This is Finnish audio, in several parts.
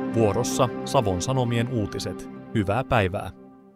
Vuorossa Savon Sanomien uutiset. Hyvää päivää.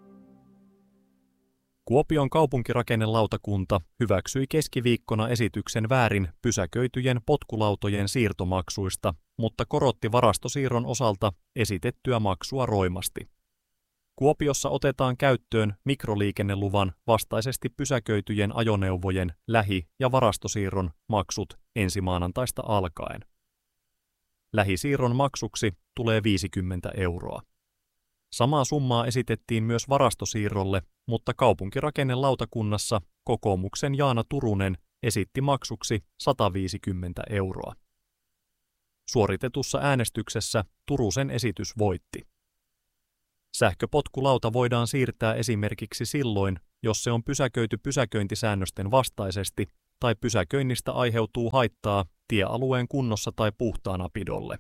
Kuopion kaupunkirakennelautakunta hyväksyi keskiviikkona esityksen väärin pysäköityjen potkulautojen siirtomaksuista, mutta korotti varastosiirron osalta esitettyä maksua roimasti. Kuopiossa otetaan käyttöön mikroliikenneluvan vastaisesti pysäköityjen ajoneuvojen lähi- ja varastosiirron maksut ensi maanantaista alkaen. Lähisiirron maksuksi tulee 50 €. Samaa summaa esitettiin myös varastosiirrolle, mutta kaupunkirakennelautakunnassa kokoomuksen Jaana Turunen esitti maksuksi 150 €. Suoritetussa äänestyksessä Turusen esitys voitti. Sähköpotkulauta voidaan siirtää esimerkiksi silloin, jos se on pysäköity pysäköintisäännösten vastaisesti tai pysäköinnistä aiheutuu haittaa tiealueen kunnossa tai puhtaanapidolle.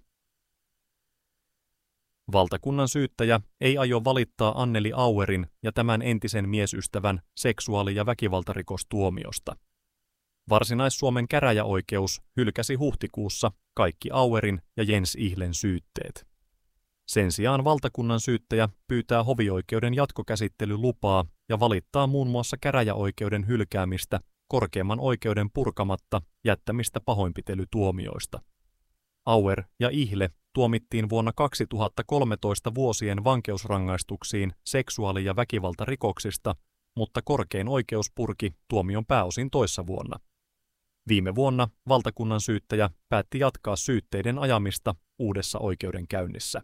Valtakunnan syyttäjä ei aio valittaa Anneli Auerin ja tämän entisen miesystävän seksuaali- ja väkivaltarikostuomiosta. Varsinais-Suomen käräjäoikeus hylkäsi huhtikuussa kaikki Auerin ja Jens Ihlen syytteet. Sen sijaan valtakunnan syyttäjä pyytää hovioikeuden jatkokäsittelylupaa ja valittaa muun muassa käräjäoikeuden hylkäämistä korkeimman oikeuden purkamatta jättämistä pahoinpitelytuomioista. Auer ja Ihle tuomittiin vuonna 2013 vuosien vankeusrangaistuksiin seksuaali- ja väkivaltarikoksista, mutta korkein oikeus purki tuomion pääosin toissa vuonna. Viime vuonna valtakunnan syyttäjä päätti jatkaa syytteiden ajamista uudessa oikeudenkäynnissä.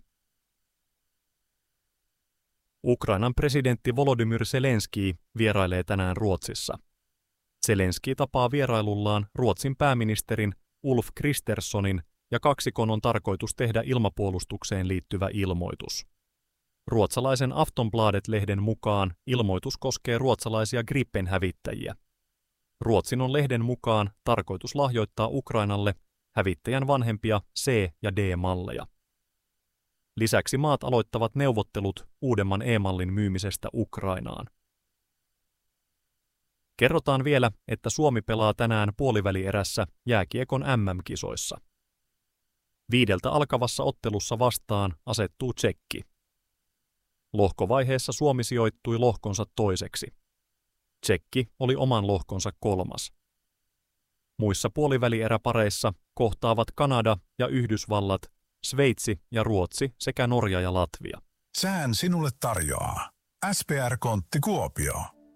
Ukrainan presidentti Volodymyr Zelenskyi vierailee tänään Ruotsissa. Zelenskyi tapaa vierailullaan Ruotsin pääministerin Ulf Kristerssonin ja kaksikon on tarkoitus tehdä ilmapuolustukseen liittyvä ilmoitus. Ruotsalaisen Aftonbladet-lehden mukaan ilmoitus koskee ruotsalaisia Gripen-hävittäjiä. Ruotsin on lehden mukaan tarkoitus lahjoittaa Ukrainalle hävittäjän vanhempia C- ja D-malleja. Lisäksi maat aloittavat neuvottelut uudemman E-mallin myymisestä Ukrainaan. Kerrotaan vielä, että Suomi pelaa tänään puolivälierässä jääkiekon MM-kisoissa. 5 alkavassa ottelussa vastaan asettuu Tšekki. Lohkovaiheessa Suomi sijoittui lohkonsa toiseksi. Tšekki oli oman lohkonsa 3. Muissa puolivälieräpareissa kohtaavat Kanada ja Yhdysvallat, Sveitsi ja Ruotsi sekä Norja ja Latvia. Sään sinulle tarjoaa SPR-kontti Kuopio.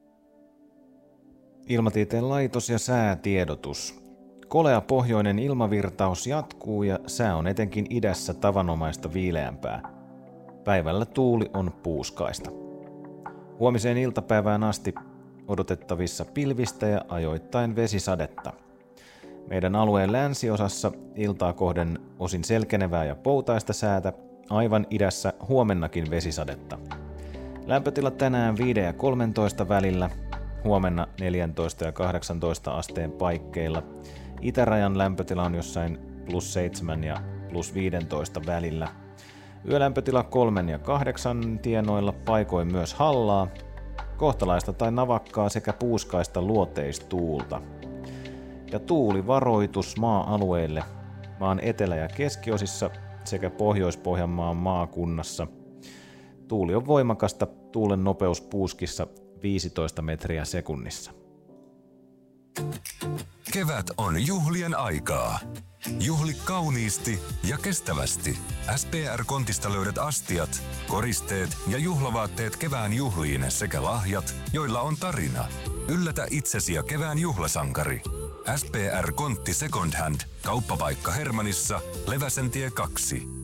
Ilmatieteen laitos ja säätiedotus. Kolea pohjoinen ilmavirtaus jatkuu ja sää on etenkin idässä tavanomaista viileämpää. Päivällä tuuli on puuskaista. Huomiseen iltapäivään asti odotettavissa pilvistä ja ajoittain vesisadetta. Meidän alueen länsiosassa iltaa kohden osin selkenevää ja poutaista säätä, aivan idässä huomennakin vesisadetta. Lämpötila tänään 5 ja 13 välillä, huomenna 14 ja 18 asteen paikkeilla. Itärajan lämpötila on jossain +7 ja +15 välillä. Yölämpötila 3 ja 8 tienoilla, paikoin myös hallaa. Kohtalaista tai navakkaa sekä puuskaista luoteistuulta. Ja tuulivaroitus maa-alueille maan etelä- ja keskiosissa sekä Pohjois-Pohjanmaan maakunnassa. Tuuli on voimakasta, tuulen nopeus puuskissa 15 metriä sekunnissa. Kevät on juhlien aikaa. Juhli kauniisti ja kestävästi. SPR-kontista löydät astiat, koristeet ja juhlavaatteet kevään juhliin sekä lahjat, joilla on tarina. Yllätä itsesi ja kevään juhlasankari. SPR-kontti Second Hand, kauppapaikka Hermannissa, Leväsentie 2.